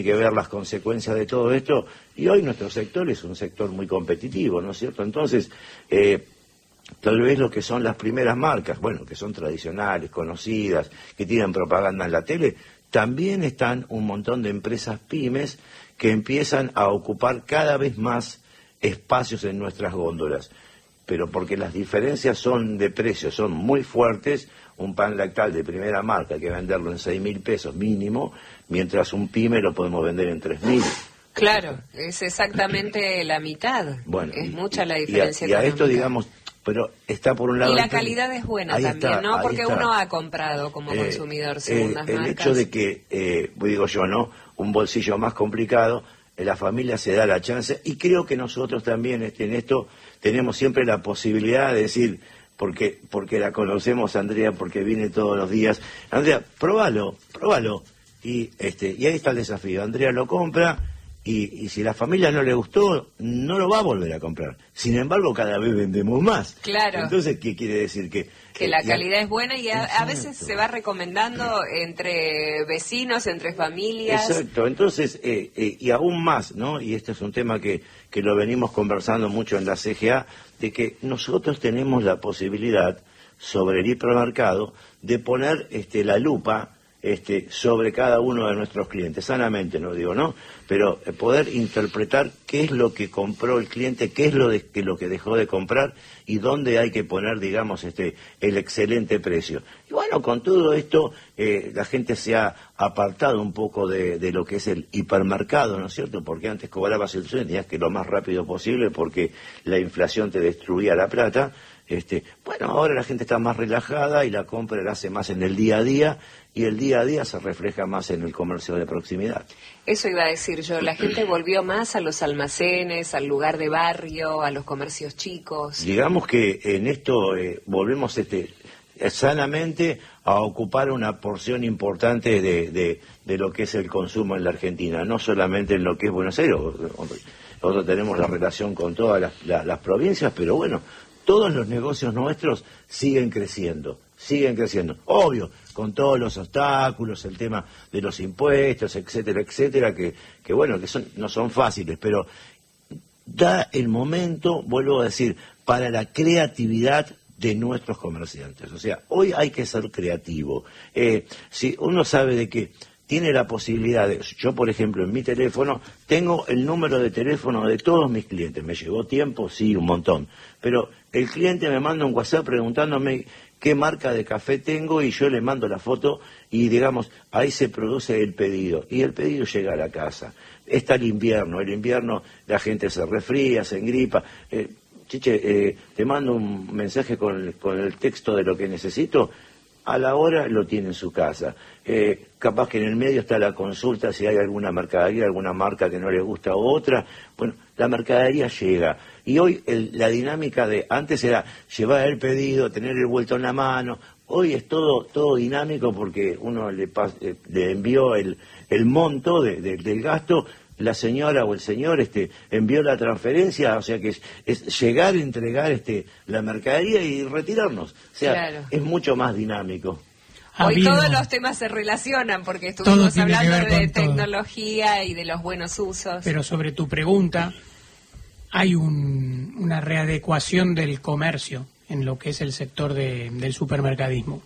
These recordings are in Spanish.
que ver las consecuencias de todo esto, y hoy nuestro sector es un sector muy competitivo, ¿no es cierto? Entonces, tal vez lo que son las primeras marcas, bueno, que son tradicionales, conocidas, que tienen propaganda en la tele, también están un montón de empresas pymes que empiezan a ocupar cada vez más espacios en nuestras góndolas, pero porque las diferencias son de precios, son muy fuertes. Un pan lactal de primera marca hay que venderlo en 6.000 pesos mínimo, mientras un pyme lo podemos vender en 3.000. Claro, es exactamente la mitad. Bueno, es mucha la diferencia y a esto, digamos, pero está por un lado... Y la calidad es buena también, ¿no? Porque uno ha comprado como consumidor segundas marcas. El hecho de que, digo yo, ¿no?, un bolsillo más complicado, la familia se da la chance, y creo que nosotros también en esto tenemos siempre la posibilidad de decir, porque la conocemos, Andrea, porque viene todos los días, Andrea, probalo, y ahí está el desafío. Andrea lo compra, y si la familia no le gustó, no lo va a volver a comprar. Sin embargo, cada vez vendemos más. Claro. Entonces, ¿qué quiere decir? Que la calidad es buena, y a veces se va recomendando entre vecinos, entre familias. Exacto. Entonces, y aún más, ¿no? Y este es un tema que lo venimos conversando mucho en la CGA, de que nosotros tenemos la posibilidad, sobre el hipermercado, de poner la lupa sobre cada uno de nuestros clientes, sanamente, no digo, ¿no? Pero poder interpretar qué es lo que compró el cliente, qué es lo que dejó de comprar, y dónde hay que poner, digamos, el excelente precio. Y bueno, con todo esto, la gente se ha apartado un poco de lo que es el hipermercado, ¿no es cierto? Porque antes cobrabas el sueldo y tenías que ir lo más rápido posible porque la inflación te destruía la plata. Bueno, ahora la gente está más relajada y la compra la hace más en el día a día, y el día a día se refleja más en el comercio de proximidad. Eso iba a decir yo, la gente volvió más a los almacenes, al lugar de barrio, a los comercios chicos. Digamos que en esto volvemos sanamente a ocupar una porción importante de lo que es el consumo en la Argentina, no solamente en lo que es Buenos Aires. Nosotros tenemos la relación con todas las provincias, pero bueno, todos los negocios nuestros siguen creciendo, obvio, con todos los obstáculos, el tema de los impuestos, etcétera, que bueno, no son fáciles, pero da el momento, vuelvo a decir, para la creatividad de nuestros comerciantes. O sea, hoy hay que ser creativo. Si uno sabe de que tiene la posibilidad yo, por ejemplo, en mi teléfono, tengo el número de teléfono de todos mis clientes. ¿Me llevó tiempo? Sí, un montón. Pero el cliente me manda un WhatsApp preguntándome qué marca de café tengo, y yo le mando la foto, y digamos, ahí se produce el pedido. Y el pedido llega a la casa. Está el invierno la gente se resfría, se engripa. Chiche, te mando un mensaje con el texto de lo que necesito. A la hora lo tiene en su casa. Capaz que en el medio está la consulta si hay alguna mercadería, alguna marca que no le gusta u otra. Bueno, la mercadería llega. Y hoy la dinámica de antes era llevar el pedido, tener el vuelto en la mano. Hoy es todo dinámico, porque uno le envió el monto del gasto, la señora o el señor envió la transferencia, o sea que es llegar, entregar la mercadería y retirarnos. O sea, claro, es mucho más dinámico. Hoy todos los temas se relacionan, porque estuvimos hablando de tecnología y de los buenos usos. Pero sobre tu pregunta, hay una readecuación del comercio en lo que es el sector del supermercadismo.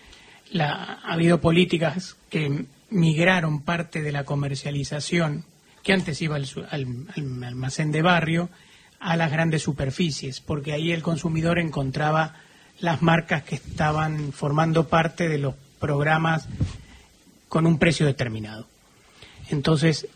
Ha habido políticas que migraron parte de la comercialización, que antes iba al almacén de barrio, a las grandes superficies, porque ahí el consumidor encontraba las marcas que estaban formando parte de los programas con un precio determinado. Entonces,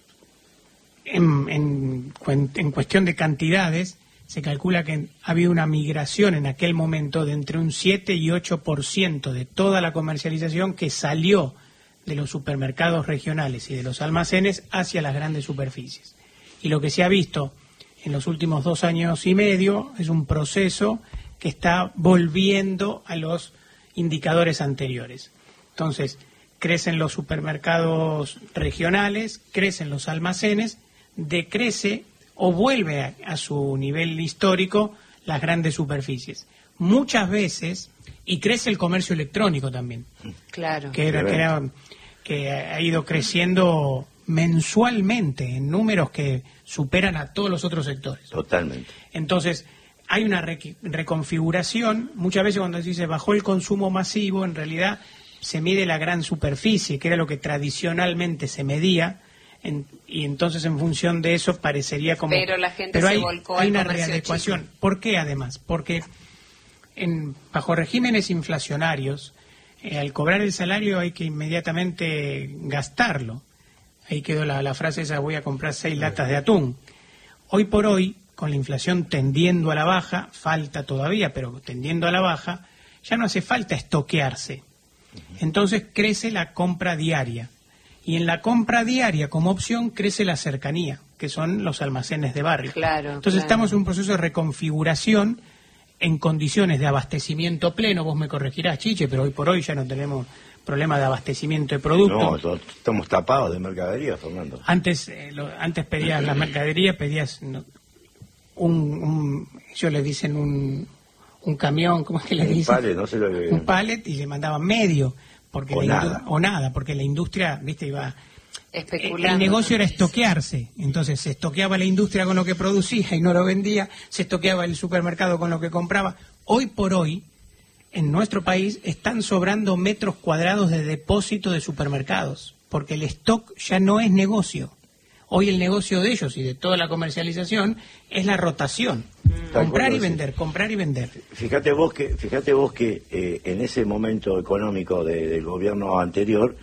en cuestión de cantidades, se calcula que ha habido una migración en aquel momento de entre un 7 y 8% de toda la comercialización que salió de los supermercados regionales y de los almacenes hacia las grandes superficies. Y lo que se ha visto en los últimos 2 años y medio es un proceso que está volviendo a los indicadores anteriores. Entonces, crecen los supermercados regionales, crecen los almacenes, decrece o vuelve a su nivel histórico las grandes superficies. Muchas veces, y crece el comercio electrónico también. Claro. Que ha ido creciendo mensualmente en números que superan a todos los otros sectores. Totalmente. Entonces, hay una reconfiguración. Muchas veces cuando se dice bajó el consumo masivo, en realidad se mide la gran superficie, que era lo que tradicionalmente se medía, y entonces en función de eso parecería como... Pero la gente se volcó hay al una comercio readecuación. chico. ¿Por qué además? Porque bajo regímenes inflacionarios, al cobrar el salario hay que inmediatamente gastarlo. Ahí quedó la frase esa, voy a comprar 6 latas de atún. Hoy por hoy, con la inflación tendiendo a la baja, falta todavía, pero tendiendo a la baja, ya no hace falta estoquearse. Entonces crece la compra diaria. Y en la compra diaria, como opción, crece la cercanía, que son los almacenes de barrio. Claro, Entonces claro. estamos en un proceso de reconfiguración en condiciones de abastecimiento pleno. Vos me corregirás, Chiche, pero hoy por hoy ya no tenemos problema de abastecito de productos. No, estamos tapados de mercadería, Fernando. Antes pedías la mercadería, pedías ellos le dicen un camión, ¿cómo es que le Un dicen? pallet, no sé lo que... Un pallet, y le mandaban medio, porque o nada, porque la industria, viste, iba... Especulando. El negocio era estoquearse, entonces se estoqueaba la industria con lo que producía y no lo vendía, se estoqueaba el supermercado con lo que compraba. Hoy por hoy, en nuestro país, están sobrando metros cuadrados de depósito de supermercados, porque el stock ya no es negocio. Hoy el negocio de ellos y de toda la comercialización es la rotación. Comprar y vender, comprar y vender. Fíjate vos que en ese momento económico del gobierno anterior,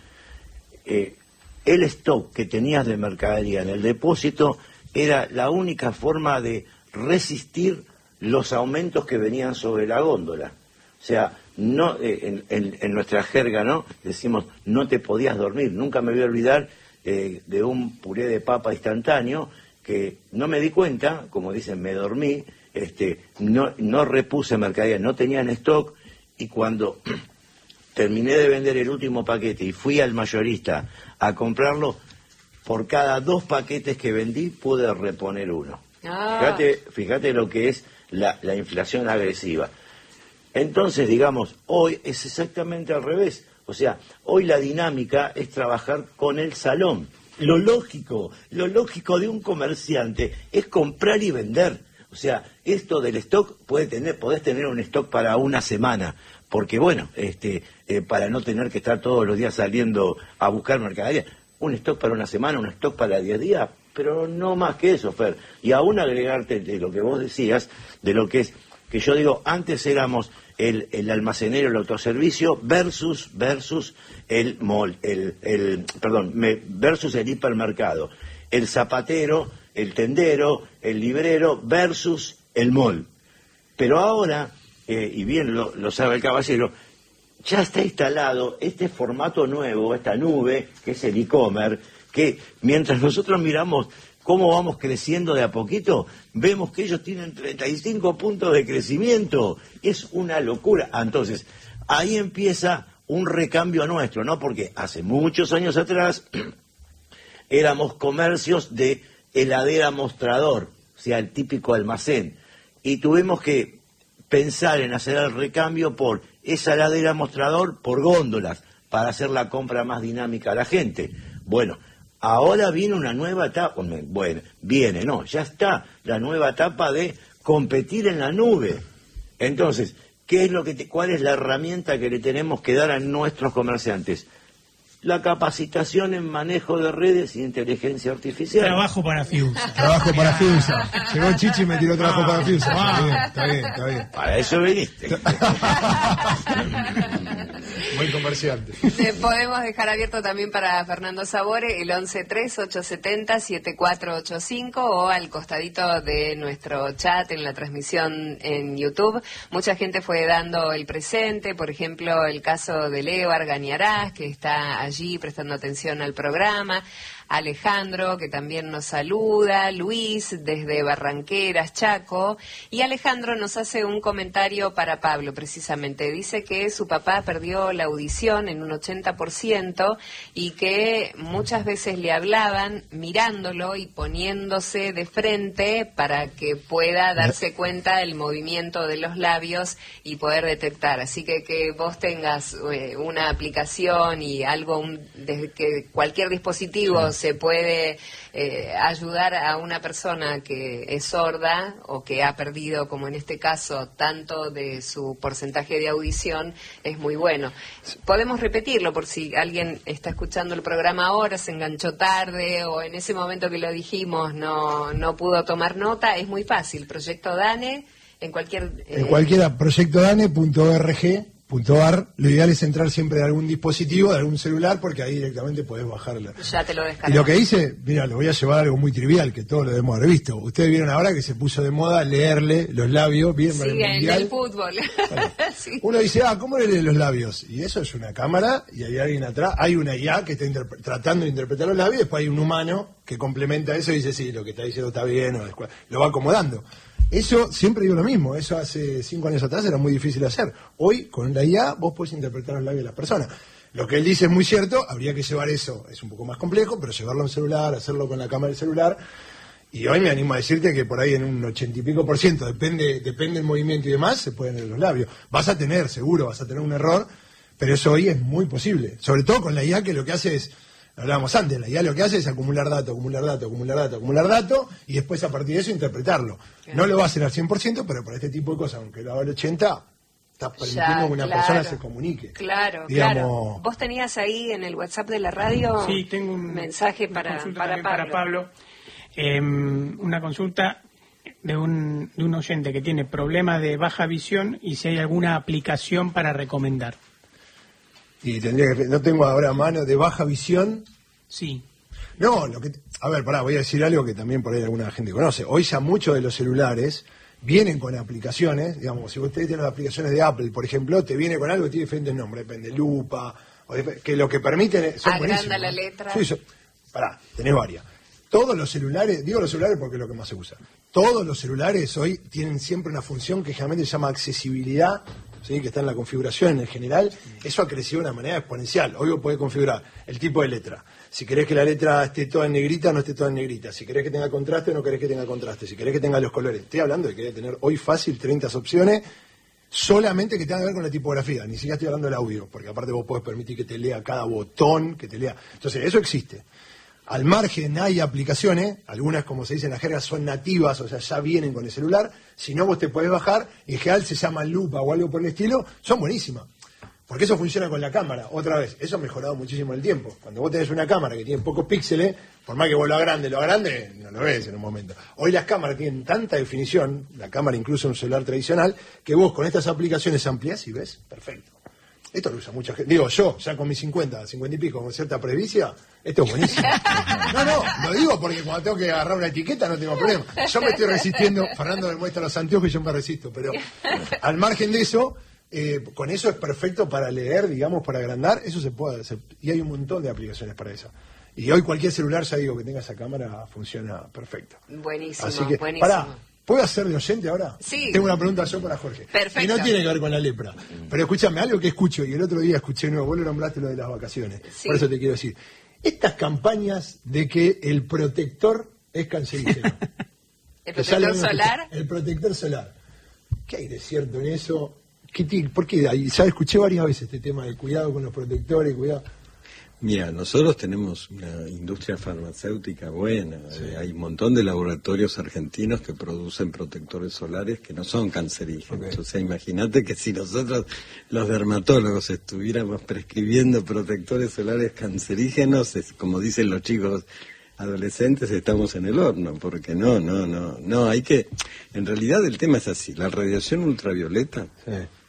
el stock que tenías de mercadería en el depósito era la única forma de resistir los aumentos que venían sobre la góndola. O sea, no en nuestra jerga, ¿no? Decimos, no te podías dormir. Nunca me voy a olvidar de un puré de papa instantáneo que no me di cuenta, como dicen, me dormí, no repuse mercadería, no tenía en stock, y cuando terminé de vender el último paquete y fui al mayorista a comprarlo, por cada 2 paquetes que vendí pude reponer uno. Fíjate lo que es la inflación agresiva. Entonces, digamos, hoy es exactamente al revés. O sea, hoy la dinámica es trabajar con el salón. Lo lógico de un comerciante es comprar y vender. O sea, esto del stock podés tener un stock para una semana, porque bueno, para no tener que estar todos los días saliendo a buscar mercadería. Un stock para una semana, un stock para 10 días, pero no más que eso, Fer. Y aún agregarte de lo que vos decías, de lo que es, que yo digo, antes éramos el almacenero, el autoservicio versus el mall, versus el hipermercado, el zapatero, el tendero, el librero versus el mall. Pero ahora, y bien lo sabe el caballero, ya está instalado este formato nuevo, esta nube, que es el e-commerce, que mientras nosotros miramos cómo vamos creciendo de a poquito, vemos que ellos tienen 35 puntos de crecimiento. Es una locura. Entonces, ahí empieza un recambio nuestro, ¿no? Porque hace muchos años atrás éramos comercios de heladera mostrador, o sea, el típico almacén. Y tuvimos que pensar en hacer el recambio por esa heladera mostrador por góndolas, para hacer la compra más dinámica a la gente. Bueno, ahora viene una nueva etapa, ya está la nueva etapa de competir en la nube. Entonces, ¿cuál es la herramienta que le tenemos que dar a nuestros comerciantes? La capacitación en manejo de redes y inteligencia artificial. Trabajo para Fiusa. Trabajo para Fiusa. Llegó Chichi y me tiró trabajo para Fiusa. Está bien. Para eso viniste. Muy comerciante. Podemos dejar abierto también para Fernando Sabore el 113870-7485 o al costadito de nuestro chat en la transmisión en YouTube. Mucha gente fue dando el presente, por ejemplo, el caso de Leo Argañarás, que está allí prestando atención al programa. Alejandro, que también nos saluda, Luis, desde Barranqueras, Chaco, y Alejandro nos hace un comentario para Pablo, precisamente. Dice que su papá perdió la audición en un 80% y que muchas veces le hablaban mirándolo y poniéndose de frente para que pueda darse cuenta del movimiento de los labios y poder detectar. Así que vos tengas una aplicación y algo, desde que cualquier dispositivo se puede ayudar a una persona que es sorda o que ha perdido, como en este caso, tanto de su porcentaje de audición, es muy bueno. Podemos repetirlo por si alguien está escuchando el programa ahora, se enganchó tarde o en ese momento que lo dijimos no pudo tomar nota. Es muy fácil, Proyecto DANE, en cualquiera, proyectodane.org.ar. Lo ideal es entrar siempre de algún dispositivo, de algún celular, porque ahí directamente podés bajarla. Ya te lo descargas. Y lo que hice, mira, lo voy a llevar a algo muy trivial, que todos lo debemos haber visto. Ustedes vieron ahora que se puso de moda leerle los labios, bien para el mundial. El fútbol. Bueno, sí. Uno dice, ¿cómo le lee los labios? Y eso es una cámara, y hay alguien atrás, hay una IA que está tratando de interpretar los labios, y después hay un humano que complementa eso y dice, sí, lo que está diciendo está bien, o lo va acomodando. Eso, siempre digo lo mismo, eso hace 5 años atrás era muy difícil de hacer. Hoy, con la IA, vos podés interpretar los labios de las personas. Lo que él dice es muy cierto, habría que llevar eso, es un poco más complejo, pero llevarlo a un celular, hacerlo con la cámara del celular. Y hoy me animo a decirte que por ahí en un 80 y pico %, depende del movimiento y demás, se pueden leer los labios. Vas a tener un error, pero eso hoy es muy posible. Sobre todo con la IA, que lo que hace es, hablábamos antes, la IA lo que hace es acumular datos, y después a partir de eso interpretarlo. No lo va a hacer al 100%, pero para este tipo de cosas, aunque lo haga al 80%, está permitiendo que una persona se comunique. Claro. ¿Vos tenías ahí en el WhatsApp de la radio? Sí, tengo un mensaje para Pablo. Una consulta de un oyente que tiene problemas de baja visión y si hay alguna aplicación para recomendar. Y no tengo ahora a mano, de baja visión. Sí. No, voy a decir algo que también por ahí alguna gente conoce. Hoy ya muchos de los celulares vienen con aplicaciones, digamos, si ustedes tienen las aplicaciones de Apple, por ejemplo, te viene con algo que tiene diferentes nombres, depende, lupa, que lo que permiten son buenísimos. Agranda la letra. Sí, tenés varias. Todos los celulares, digo los celulares porque es lo que más se usa, todos los celulares hoy tienen siempre una función que generalmente se llama accesibilidad, ¿sí? Que está en la configuración en general. Eso ha crecido de una manera exponencial. Hoy vos podés configurar el tipo de letra. Si querés que la letra esté toda en negrita, no esté toda en negrita. Si querés que tenga contraste, no querés que tenga contraste. Si querés que tenga los colores. Estoy hablando de que debe tener hoy fácil 30 opciones, solamente que tengan que ver con la tipografía. Ni siquiera estoy hablando del audio, porque aparte vos podés permitir que te lea cada botón, que te lea. Entonces, eso existe. Al margen hay aplicaciones, algunas como se dice en la jerga son nativas, o sea, ya vienen con el celular, si no vos te podés bajar, en general se llama lupa o algo por el estilo, son buenísimas, porque eso funciona con la cámara, otra vez, eso ha mejorado muchísimo en el tiempo. Cuando vos tenés una cámara que tiene pocos píxeles, por más que vos lo agrandes, no lo ves en un momento. Hoy las cámaras tienen tanta definición, la cámara incluso en un celular tradicional, que vos con estas aplicaciones amplias y ves, perfecto. Esto lo usa mucha gente. Digo, yo, ya con mis 50 y pico, con cierta presbicia, esto es buenísimo. No, lo digo porque cuando tengo que agarrar una etiqueta no tengo problema. Yo me estoy resistiendo, Fernando me muestra los anteojos y yo me resisto, pero al margen de eso, con eso es perfecto para leer, digamos, para agrandar, eso se puede hacer. Y hay un montón de aplicaciones para eso. Y hoy cualquier celular, ya digo, que tenga esa cámara, funciona perfecto. Buenísimo, así que, buenísimo. ¿Puedo hacer de oyente ahora? Sí. Tengo una pregunta yo para Jorge. Perfecto. Y no tiene que ver con la lepra. Pero escúchame, algo que escucho, y el otro día escuché nuevo, vos lo nombraste lo de las vacaciones. Sí. Por eso te quiero decir. Estas campañas de que el protector es cancerígeno. ¿El protector solar? El protector solar. ¿Qué hay de cierto en eso? ¿Por qué? Ya escuché varias veces este tema de cuidado con los protectores, cuidado. Mira, nosotros tenemos una industria farmacéutica buena, sí. Hay un montón de laboratorios argentinos que producen protectores solares que no son cancerígenos. Okay. O sea, imagínate que si nosotros, los dermatólogos, estuviéramos prescribiendo protectores solares cancerígenos, como dicen los chicos adolescentes, estamos en el horno, porque no, hay que... En realidad el tema es así, la radiación ultravioleta... Sí.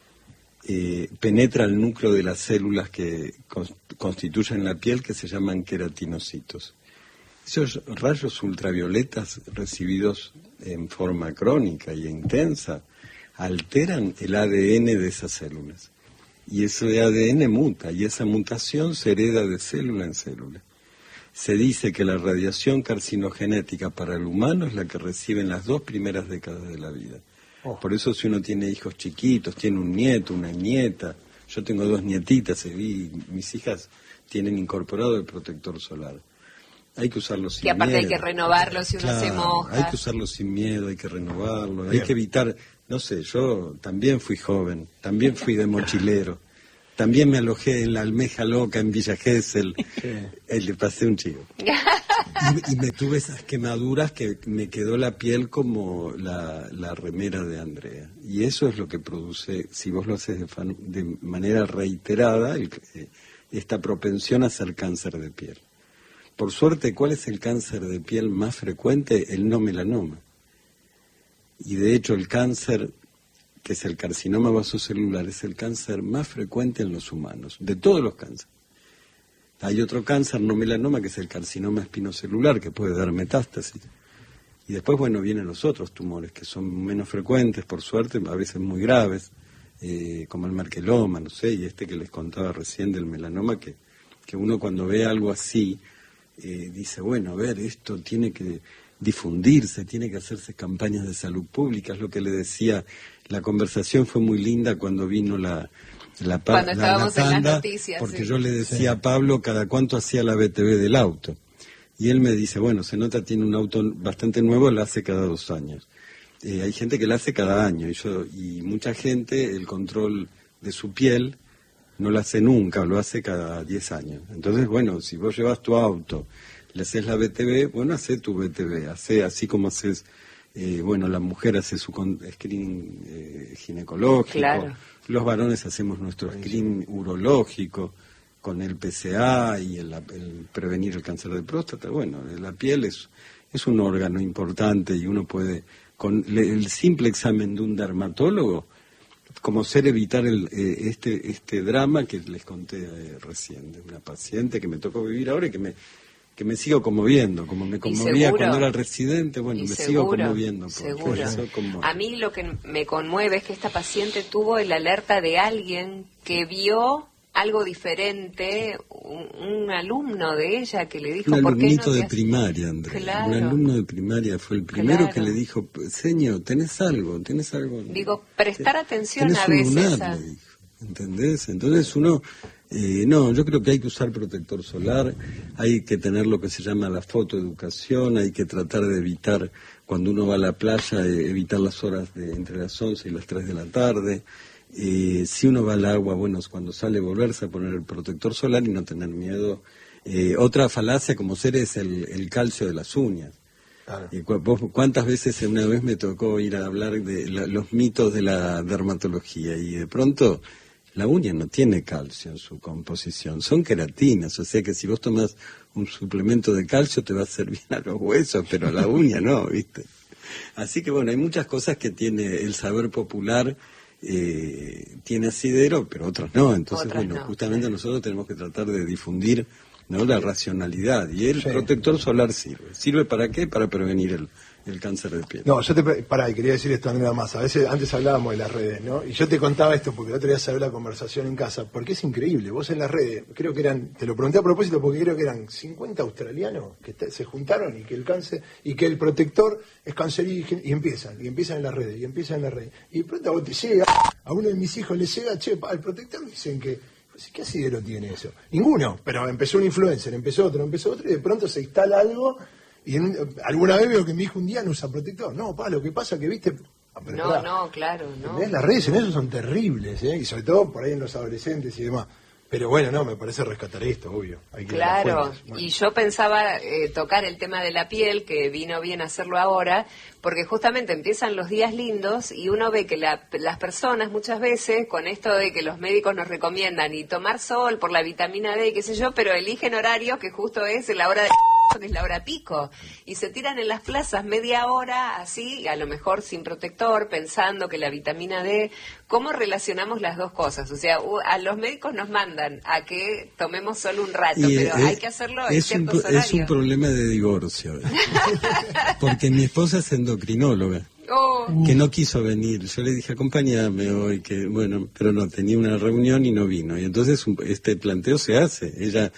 Penetra el núcleo de las células que constituyen la piel, que se llaman queratinocitos. Esos rayos ultravioletas recibidos en forma crónica y intensa alteran el ADN de esas células. Y ese ADN muta, y esa mutación se hereda de célula en célula. Se dice que la radiación carcinogenética para el humano es la que recibe en las 2 primeras décadas de la vida. Por eso si uno tiene hijos chiquitos, tiene un nieto, una nieta, yo tengo 2 nietitas y mis hijas tienen incorporado el protector solar. Hay que usarlo sin miedo. Que aparte hay que renovarlo si uno se moja. Hay que usarlo sin miedo, hay que renovarlo, hay que evitar, no sé, yo también fui joven, también fui de mochilero, También me alojé en la Almeja Loca en Villa Gesell, le pasé un chivo. Y me tuve esas quemaduras que me quedó la piel como la remera de Andrea. Y eso es lo que produce, si vos lo haces de manera reiterada, esta propensión a hacer cáncer de piel. Por suerte, ¿cuál es el cáncer de piel más frecuente? El no melanoma. Y de hecho el cáncer, que es el carcinoma vasocelular, es el cáncer más frecuente en los humanos, de todos los cánceres. Hay otro cáncer, no melanoma, que es el carcinoma espinocelular, que puede dar metástasis. Y después, bueno, vienen los otros tumores, que son menos frecuentes, por suerte, a veces muy graves, como el marqueloma, no sé, y este que les contaba recién del melanoma, que uno cuando ve algo así, dice, bueno, a ver, esto tiene que difundirse, tiene que hacerse campañas de salud pública, es lo que le decía. La conversación fue muy linda cuando vino cuando estábamos en las noticias, porque sí. yo le decía a Pablo cada cuánto hacía la BTV del auto, y él me dice, bueno, se nota tiene un auto bastante nuevo, la hace cada 2 años. Hay gente que la hace cada año, y mucha gente el control de su piel no lo hace nunca, lo hace cada 10 años. Entonces, bueno, si vos llevas tu auto, le haces la BTV, bueno, hace tu BTV, hace así como haces, bueno, la mujer hace su screening ginecológico, claro. Los varones hacemos nuestro screening urológico con el PSA y el prevenir el cáncer de próstata. Bueno, la piel es un órgano importante y uno puede, con el simple examen de un dermatólogo, como ser evitar este drama que les conté recién, de una paciente que me tocó vivir ahora y que me sigo conmoviendo, como me conmovía cuando era residente, bueno, me sigo conmoviendo. Seguro. A mí lo que me conmueve es que esta paciente tuvo el alerta de alguien que vio algo diferente, un alumno de ella que le dijo... Un ¿por qué alumnito no de primaria, Andrea. Claro. Un alumno de primaria fue el primero que le dijo, señor, tenés algo. Digo, prestar atención tenés a un veces. lunar, le dijo, ¿entendés? Entonces uno... no, yo creo que hay que usar protector solar, hay que tener lo que se llama la fotoeducación, hay que tratar de evitar, cuando uno va a la playa, evitar las horas entre las 11 y las 3 de la tarde. Si uno va al agua, bueno, cuando sale volverse a poner el protector solar y no tener miedo. Otra falacia como ser es el calcio de las uñas. Claro. ¿Cuántas veces una vez me tocó ir a hablar de los mitos de la dermatología y de pronto la uña no tiene calcio en su composición, son queratinas, o sea que si vos tomás un suplemento de calcio te va a hacer bien a los huesos, pero a la uña no, ¿viste? Así que bueno, hay muchas cosas que tiene el saber popular, tiene asidero, pero otras no, entonces otras bueno, no, justamente nosotros tenemos que tratar de difundir, ¿no?, la racionalidad, y el protector solar ¿sirve para qué? Para prevenir el cáncer de piel. No, quería decir esto, Andrea, más. A veces, antes hablábamos de las redes, ¿no? Y yo te contaba esto porque el otro día salió la conversación en casa, porque es increíble. Vos en las redes, creo que te lo pregunté a propósito porque creo que eran 50 australianos que se juntaron y que el cáncer, y que el protector es cancerígeno, y empiezan en las redes, Y de pronto a vos te llega, a uno de mis hijos le llega, al protector dicen que, ¿qué asidero tiene eso? Ninguno, pero empezó un influencer, empezó otro, y de pronto se instala algo. Y alguna vez veo que mi hijo un día no usa protector. No, lo que pasa que, viste... claro, no. Las redes en eso son terribles, y sobre todo por ahí en los adolescentes y demás. Pero bueno, me parece rescatar esto, obvio. Hay que claro, y yo pensaba tocar el tema de la piel, que vino bien hacerlo ahora, porque justamente empiezan los días lindos y uno ve que las personas muchas veces, con esto de que los médicos nos recomiendan y tomar sol por la vitamina D, qué sé yo, pero eligen horarios que justo es la hora de... que es la hora pico, y se tiran en las plazas media hora así, a lo mejor sin protector, pensando que la vitamina D, ¿cómo relacionamos las dos cosas? O sea, a los médicos nos mandan a que tomemos solo un rato, pero hay que hacerlo en ciertos horarios. Es un problema de divorcio, porque mi esposa es endocrinóloga. Que no quiso venir, yo le dije acompáñame hoy, pero no, tenía una reunión y no vino, y entonces este planteo se hace, ella...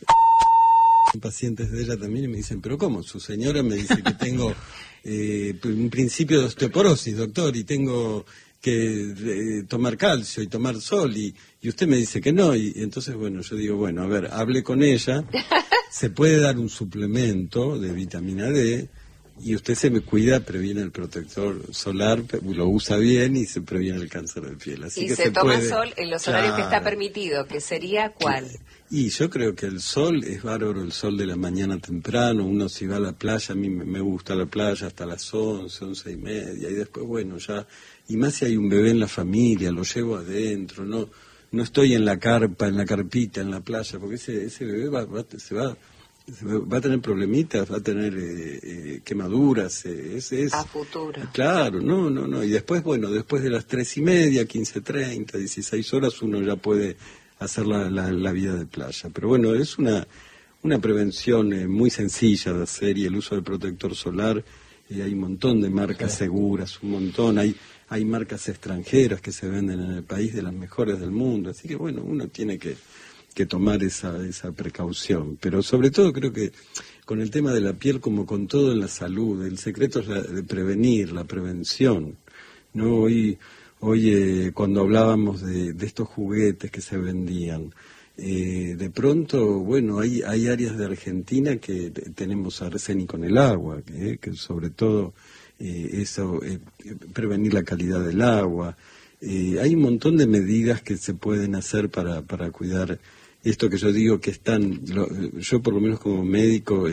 pacientes de ella también y me dicen, pero ¿cómo? Su señora me dice que tengo un principio de osteoporosis, doctor, y tengo que tomar calcio y tomar sol, y usted me dice que no, y entonces, bueno, yo digo, bueno, a ver, hable con ella, se puede dar un suplemento de vitamina D, y usted se me cuida, previene el protector solar, lo usa bien y se previene el cáncer de piel. Así y que se toma puede... sol en los horarios que está permitido, que sería ¿cuál? Y yo creo que el sol es bárbaro, el sol de la mañana temprano. Uno si va a la playa, a mí me gusta la playa hasta las 11, 11:30, y después, bueno, ya, y más si hay un bebé en la familia, lo llevo adentro, no estoy en la carpa, en la carpita, en la playa, porque ese bebé va a tener problemitas, va a tener quemaduras, a futuro. Claro, no, y después, bueno, después de las 3:30, 15:30, 16 horas, uno ya puede hacer la vida de playa. Pero bueno, es una prevención muy sencilla de hacer, y el uso del protector solar, hay un montón de marcas seguras, un montón, hay marcas extranjeras que se venden en el país, de las mejores del mundo, así que bueno, uno tiene que tomar esa precaución. Pero sobre todo creo que con el tema de la piel, como con todo en la salud, el secreto es de prevenir, la prevención, ¿no? Hoy cuando hablábamos de estos juguetes que se vendían, de pronto, bueno, hay áreas de Argentina que tenemos arsénico en el agua, que sobre todo eso, prevenir la calidad del agua. Hay un montón de medidas que se pueden hacer para cuidar esto que yo digo que yo por lo menos como médico,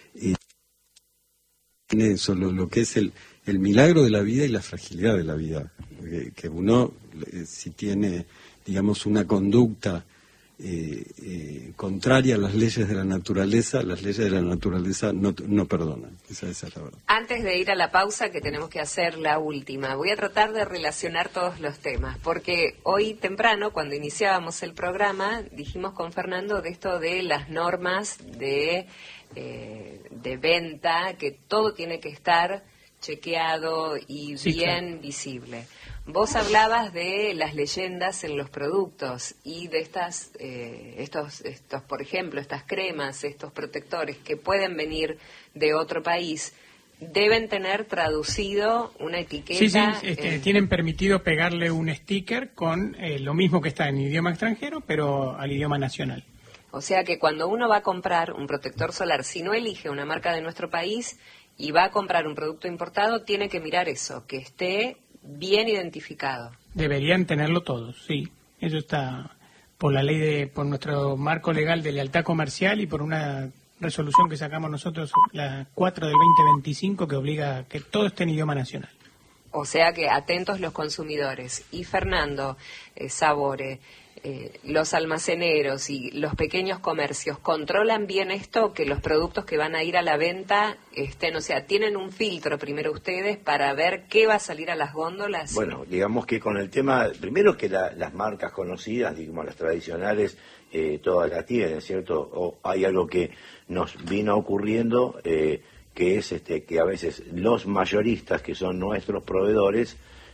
eso, lo que es el milagro de la vida y la fragilidad de la vida, que uno, si tiene, digamos, una conducta contraria a las leyes de la naturaleza no perdonan. Esa es la verdad. Antes de ir a la pausa, que tenemos que hacer la última, voy a tratar de relacionar todos los temas, porque hoy temprano, cuando iniciábamos el programa, dijimos con Fernando de esto de las normas de venta, que todo tiene que estar chequeado y bien visible. Vos hablabas de las leyendas en los productos y de estos, por ejemplo, estas cremas, estos protectores que pueden venir de otro país, deben tener traducido una etiqueta. Sí, tienen permitido pegarle un sticker con lo mismo que está en idioma extranjero, pero al idioma nacional. O sea que cuando uno va a comprar un protector solar, si no elige una marca de nuestro país y va a comprar un producto importado, tiene que mirar eso, que esté bien identificado. Deberían tenerlo todos, sí. Eso está por la ley por nuestro marco legal de lealtad comercial y por una resolución que sacamos nosotros, la 4 del 2025, que obliga a que todo esté en idioma nacional. O sea que atentos los consumidores. Y Fernando, Sabore, los almaceneros y los pequeños comercios, ¿controlan bien esto, que los productos que van a ir a la venta estén, o sea, tienen un filtro primero ustedes para ver qué va a salir a las góndolas? Bueno, digamos que con el tema, primero que las marcas conocidas, digamos las tradicionales, todas las tienen, ¿cierto? O hay algo que nos vino ocurriendo, que es que a veces los mayoristas, que son nuestros proveedores,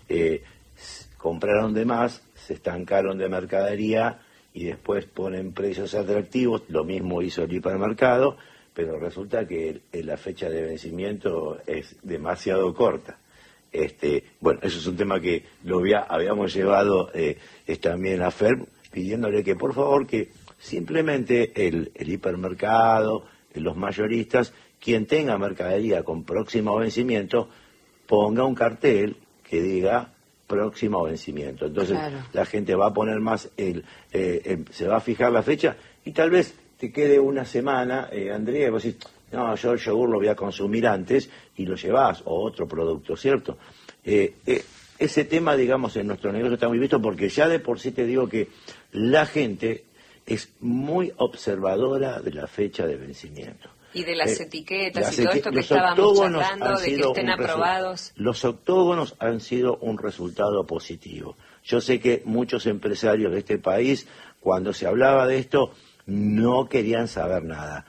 compraron de más, se estancaron de mercadería y después ponen precios atractivos. Lo mismo hizo el hipermercado, pero resulta que la fecha de vencimiento es demasiado corta. Bueno, eso es un tema que habíamos llevado también a Fer, pidiéndole que por favor que simplemente el hipermercado, los mayoristas, quien tenga mercadería con próximo vencimiento, ponga un cartel que diga próximo vencimiento. Entonces la gente va a poner más, se va a fijar la fecha y tal vez te quede una semana, Andrea, y vos decís, no, yo el yogur lo voy a consumir antes y lo llevás, o otro producto, ¿cierto? Ese tema, digamos, en nuestro negocio está muy visto porque ya de por sí te digo que la gente es muy observadora de la fecha de vencimiento. Y de las etiquetas y todo esto que estábamos charlando, de que estén aprobados. Los octógonos han sido un resultado positivo. Yo sé que muchos empresarios de este país, cuando se hablaba de esto, no querían saber nada.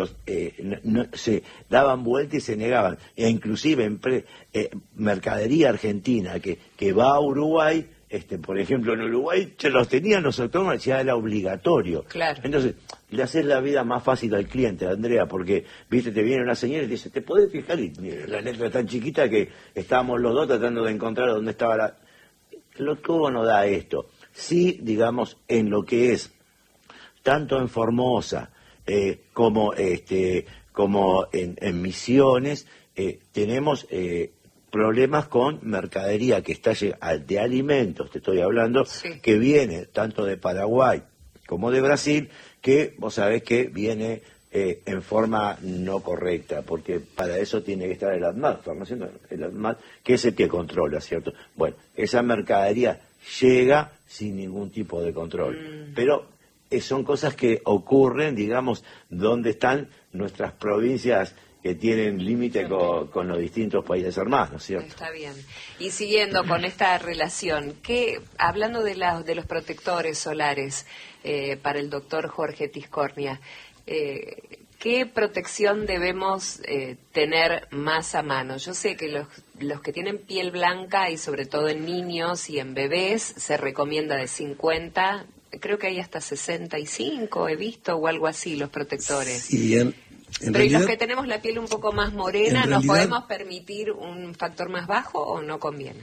Se daban vuelta y se negaban. E inclusive mercadería argentina que va a Uruguay, por ejemplo, en Uruguay se los tenían los octógonos, ya era obligatorio. Claro. Entonces, le haces la vida más fácil al cliente, Andrea, porque, viste, te viene una señora y te dice, ¿te podés fijar? Y la letra es tan chiquita que estábamos los dos tratando de encontrar dónde estaba el octógono da esto. Sí, digamos, en lo que es, tanto en Formosa, como como en Misiones, tenemos problemas con mercadería que está de alimentos, te estoy hablando, sí, que viene tanto de Paraguay como de Brasil, que vos sabés que viene en forma no correcta, porque para eso tiene que estar el ADMAT, el ADMAT, que es el que controla, ¿cierto? Bueno, esa mercadería llega sin ningún tipo de control, pero son cosas que ocurren, digamos, donde están nuestras provincias que tienen límite con los distintos países hermanos, ¿cierto? Está bien. Y siguiendo con esta relación, hablando de los protectores solares para el doctor Jorge Tiscornia, ¿qué protección debemos tener más a mano? Yo sé que los que tienen piel blanca y sobre todo en niños y en bebés se recomienda de 50, creo que hay hasta 65, he visto, o algo así, los protectores. Sí, pero realidad, ¿y los que tenemos la piel un poco más morena, nos podemos permitir un factor más bajo o no conviene?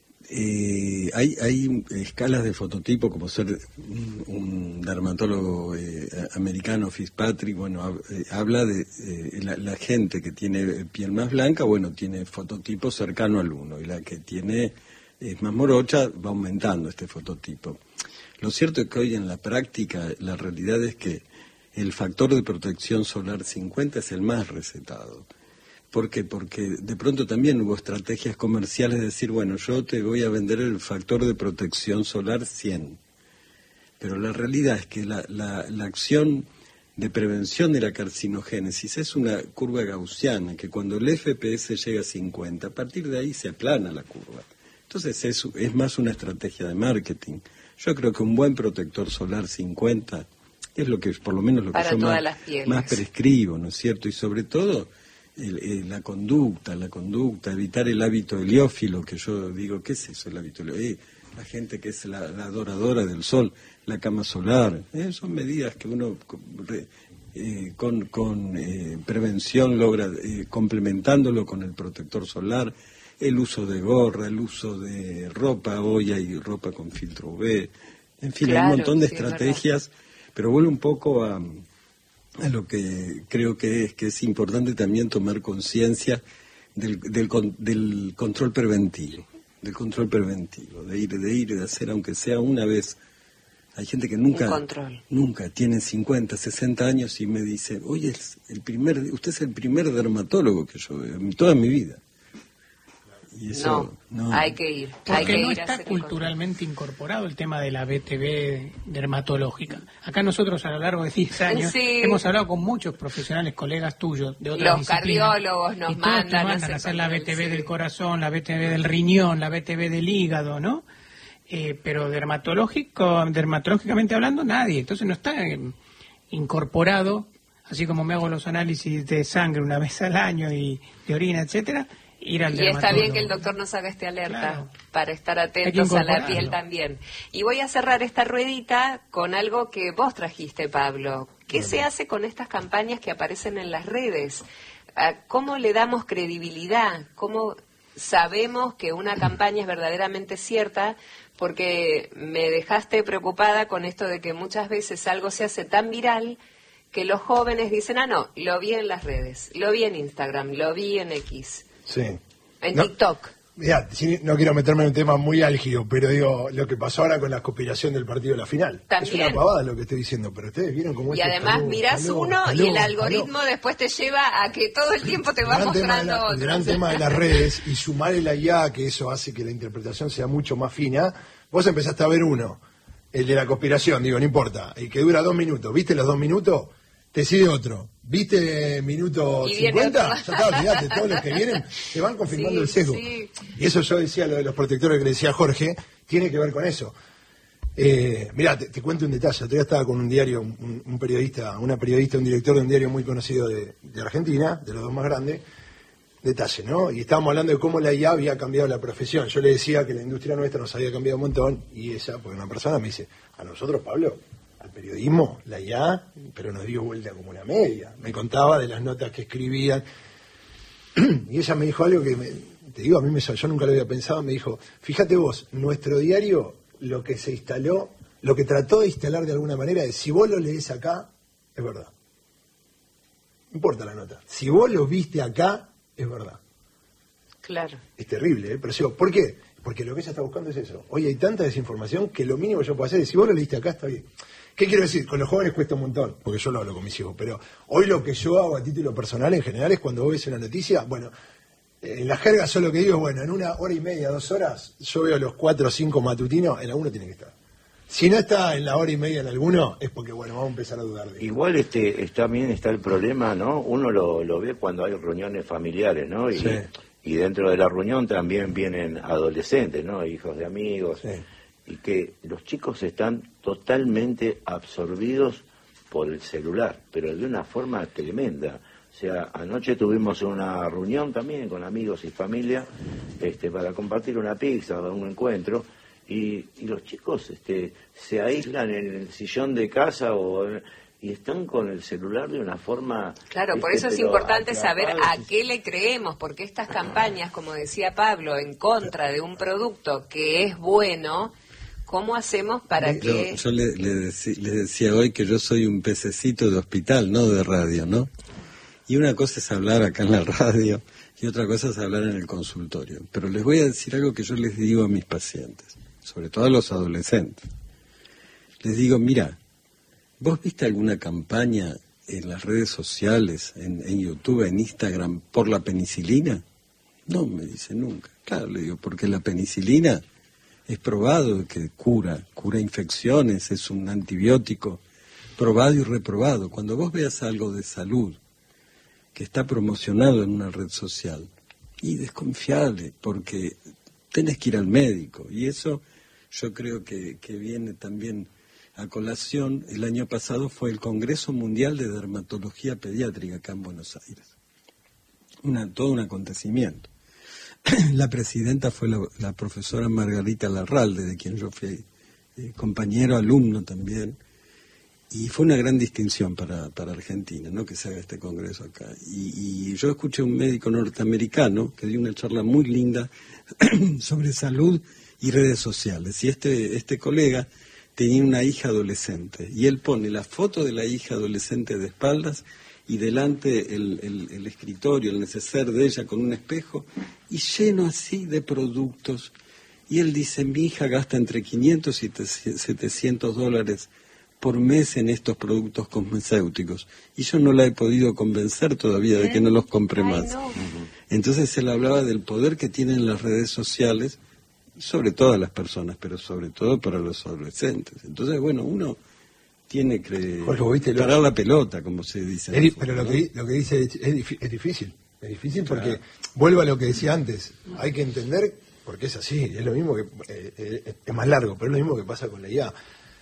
Hay escalas de fototipo, como ser un dermatólogo americano, Fitzpatrick, bueno, habla de la gente que tiene piel más blanca, bueno, tiene fototipo cercano al 1, y la que es más morocha va aumentando este fototipo. Lo cierto es que hoy en la práctica la realidad es que el factor de protección solar 50 es el más recetado. ¿Por qué? Porque de pronto también hubo estrategias comerciales de decir, bueno, yo te voy a vender el factor de protección solar 100. Pero la realidad es que la acción de prevención de la carcinogénesis es una curva gaussiana, que cuando el FPS llega a 50, a partir de ahí se aplana la curva. Entonces es más una estrategia de marketing. Yo creo que un buen protector solar 50 es lo que, por lo menos lo que yo más prescribo, ¿no es cierto? Y sobre todo la conducta, evitar el hábito heliófilo, que yo digo, ¿qué es eso el hábito heliófilo? La gente que es la adoradora del sol, la cama solar, son medidas que uno con prevención logra, complementándolo con el protector solar, el uso de gorra, el uso de ropa, hoy hay ropa con filtro UV, en fin, claro, hay un montón de estrategias. Pero vuelvo un poco a lo que creo que es importante también tomar conciencia del control preventivo, de ir, de hacer, aunque sea una vez. Hay gente que nunca tiene 50, 60 años y me dice, oye, usted es el primer dermatólogo que yo veo en toda mi vida. Y eso, no, hay que ir. Porque no está culturalmente incorporado el tema de la BTV dermatológica. Acá nosotros a lo largo de 10 años hemos hablado con muchos profesionales, colegas tuyos de otras disciplinas. Los cardiólogos nos mandan a hacer la BTV del corazón, la BTV del riñón, la BTV del hígado, ¿no? Pero dermatológicamente hablando, nadie. Entonces no está incorporado, así como me hago los análisis de sangre una vez al año y de orina, etcétera. Y está bien que el doctor nos haga alerta, para estar atentos a la piel también. Y voy a cerrar esta ruedita con algo que vos trajiste, Pablo. ¿Qué se hace con estas campañas que aparecen en las redes? ¿Cómo le damos credibilidad? ¿Cómo sabemos que una campaña es verdaderamente cierta? Porque me dejaste preocupada con esto de que muchas veces algo se hace tan viral que los jóvenes dicen, no, lo vi en las redes, lo vi en Instagram, lo vi en X. Sí. En TikTok. Mirá, no quiero meterme en un tema muy álgido, pero digo, lo que pasó ahora con la conspiración del partido de la final. También. Es una pavada lo que estoy diciendo, pero ustedes vieron cómo es. Y además mirás uno y el algoritmo después te lleva a que todo el tiempo te va mostrando otro. El gran tema de las redes y sumar el IA, que eso hace que la interpretación sea mucho más fina. Vos empezaste a ver uno, el de la conspiración, digo, no importa, el que dura 2 minutos. ¿Viste los 2 minutos? Te sigue otro. ¿Viste minuto 50? Ya está, olvidate, todos los que vienen te van confirmando el sesgo. Sí. Y eso yo decía, lo de los protectores que le decía Jorge, tiene que ver con eso. Mirá, te cuento un detalle. Otro día estaba con un diario, un periodista, un director de un diario muy conocido de Argentina, de los 2 más grandes. Detalle, ¿no? Y estábamos hablando de cómo la IA había cambiado la profesión. Yo le decía que la industria nuestra nos había cambiado un montón, y ella, porque una persona me dice, a nosotros, Pablo, al periodismo, la IA, pero nos dio vuelta como una media. Me contaba de las notas que escribían. Y ella me dijo algo que, te digo, yo nunca lo había pensado. Me dijo, fíjate vos, nuestro diario, lo que se instaló, lo que trató de instalar de alguna manera es, si vos lo lees acá, es verdad. no importa la nota. Si vos lo viste acá, es verdad. Claro. Es terrible, pero sí, ¿por qué? Porque lo que ella está buscando es eso. Hoy hay tanta desinformación que lo mínimo que yo puedo hacer es, si vos lo leíste acá, está bien. ¿Qué quiero decir? Con los jóvenes cuesta un montón, porque yo lo hablo con mis hijos, pero hoy lo que yo hago a título personal en general es cuando vos ves una noticia, bueno, en la jerga solo que digo es, bueno, en 1 hora y media, 2 horas, yo veo los 4 o 5 matutinos, en alguno tiene que estar. Si no está en la hora y media en alguno, es porque, bueno, vamos a empezar a dudar de eso. Igual también está el problema, ¿no? Uno lo ve cuando hay reuniones familiares, ¿no? Sí. Y dentro de la reunión también vienen adolescentes, ¿no? Hijos de amigos. Sí. Y que los chicos están totalmente absorbidos por el celular, pero de una forma tremenda. O sea, anoche tuvimos una reunión también con amigos y familia para compartir una pizza, un encuentro, y los chicos se aíslan en el sillón de casa y están con el celular de una forma... Claro, por eso es importante saber a qué le creemos, porque estas campañas, como decía Pablo, en contra de un producto que es bueno, ¿cómo hacemos para que...? Yo le decía hoy que yo soy un pececito de hospital, no de radio, ¿no? Y una cosa es hablar acá en la radio y otra cosa es hablar en el consultorio. Pero les voy a decir algo que yo les digo a mis pacientes, sobre todo a los adolescentes. Les digo, mira, ¿vos viste alguna campaña en las redes sociales, en YouTube, en Instagram, por la penicilina? No, me dice, nunca. Claro, le digo, porque la penicilina es probado que cura infecciones, es un antibiótico probado y reprobado. Cuando vos veas algo de salud que está promocionado en una red social, y desconfiable, porque tenés que ir al médico, y eso yo creo que viene también a colación. El año pasado fue el Congreso Mundial de Dermatología Pediátrica acá en Buenos Aires. Todo un acontecimiento. La presidenta fue la profesora Margarita Larralde, de quien yo fui compañero, alumno también, y fue una gran distinción para Argentina, ¿no?, que se haga este congreso acá. Y yo escuché a un médico norteamericano que dio una charla muy linda sobre salud y redes sociales, y este colega tenía una hija adolescente, y él pone la foto de la hija adolescente de espaldas y delante el escritorio, el neceser de ella con un espejo, y lleno así de productos. Y él dice, mi hija gasta entre 500 y $700 por mes en estos productos cosmecéuticos, y yo no la he podido convencer todavía de que no los compre más. No. Entonces él hablaba del poder que tienen las redes sociales, sobre todas las personas, pero sobre todo para los adolescentes. Entonces, bueno, uno tiene que parar la pelota, como se dice. Pero lo que dice es difícil. Es difícil porque, vuelvo a lo que decía antes, hay que entender, porque es así, es lo mismo que, es más largo, pero es lo mismo que pasa con la IA.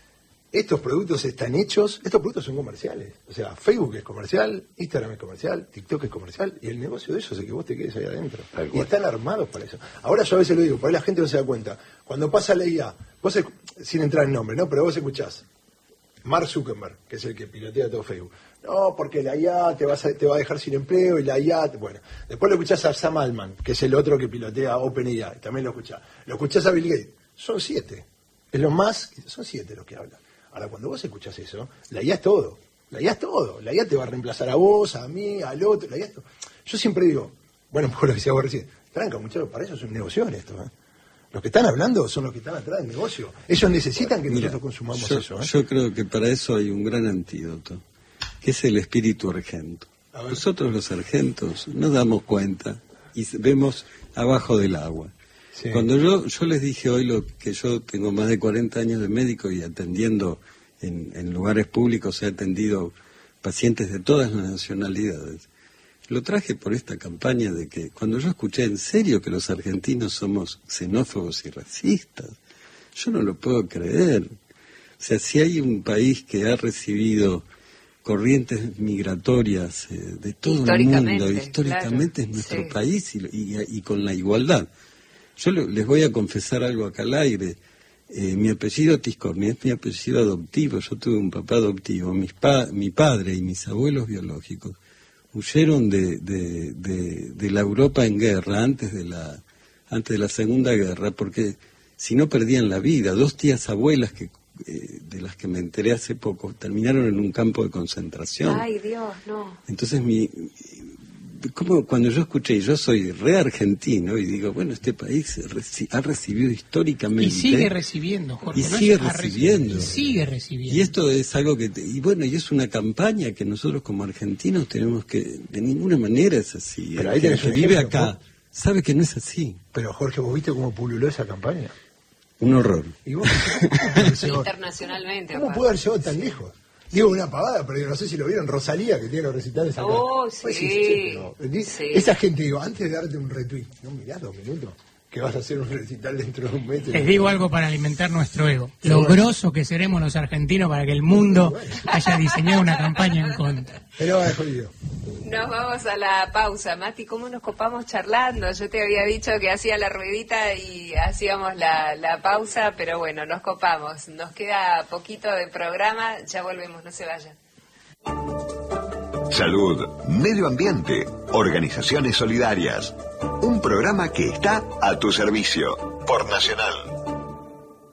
Estos productos están hechos, estos productos son comerciales. O sea, Facebook es comercial, Instagram es comercial, TikTok es comercial, y el negocio de ellos es que vos te quedes ahí adentro. Y están armados para eso. Ahora yo a veces lo digo, por ahí la gente no se da cuenta. Cuando pasa la IA, vos sin entrar en nombre, ¿no? Pero vos escuchás Mark Zuckerberg, que es el que pilotea todo Facebook. No, porque la IA te va a dejar sin empleo, y la IA... Bueno, después lo escuchás a Sam Altman, que es el otro que pilotea OpenAI, también lo escuchás. Lo escuchás a Bill Gates. Son 7. Es lo más... Son 7 los que hablan. Ahora, cuando vos escuchás eso, la IA es todo. La IA es todo. La IA te va a reemplazar a vos, a mí, al otro. La IA es todo. Yo siempre digo, bueno, por lo que decía vos recién, tranca, muchachos, para eso es un negocio esto, ¿eh? Los que están hablando son los que están atrás del negocio. Ellos necesitan que nosotros consumamos eso. Yo creo que para eso hay un gran antídoto, que es el espíritu argento. Nosotros los argentos nos damos cuenta y vemos abajo del agua. Sí. Cuando yo les dije hoy que yo tengo más de 40 años de médico y atendiendo en lugares públicos, he atendido pacientes de todas las nacionalidades, lo traje por esta campaña de que cuando yo escuché en serio que los argentinos somos xenófobos y racistas, yo no lo puedo creer. O sea, si hay un país que ha recibido corrientes migratorias de todo el mundo, históricamente, claro, es nuestro país y con la igualdad. Yo les voy a confesar algo acá al aire. Mi apellido Tiscorni es mi apellido adoptivo. Yo tuve un papá adoptivo. Mi padre y mis abuelos biológicos huyeron de la Europa en guerra antes de la Segunda Guerra, porque si no perdían la vida. 2 tías abuelas que de las que me enteré hace poco, terminaron en un campo de concentración. Ay, Dios, no. Entonces como cuando yo escuché, y yo soy re argentino, y digo, bueno, este país ha recibido históricamente... Y sigue recibiendo, Jorge. Y sigue recibiendo. Y sigue recibiendo. Y esto es algo que... y es una campaña que nosotros como argentinos tenemos que... De ninguna manera es así. Pero ahí el que vive acá sabe que no es así. Pero Jorge, ¿vos viste cómo pululó esa campaña? Un horror. ¿Y vos? Internacionalmente. ¿Cómo pudo haber llegado tan lejos? Digo una pavada, pero yo no sé si lo vieron, Rosalía, que tiene los recitales acá. Oh, Pues sí. sí. Esa gente, digo, antes de darte un retweet, no mirá 2 minutos, que vas a hacer un recital dentro de un mes. Les digo algo para alimentar nuestro ego. Lo grosso que seremos los argentinos para que el mundo haya diseñado una campaña en contra. Pero es jodido. Nos vamos a la pausa. Mati, ¿cómo nos copamos charlando? Yo te había dicho que hacía la ruedita y hacíamos la pausa, pero bueno, nos copamos. Nos queda poquito de programa, ya volvemos, no se vayan. Salud, medio ambiente, organizaciones solidarias. Un programa que está a tu servicio por Nacional.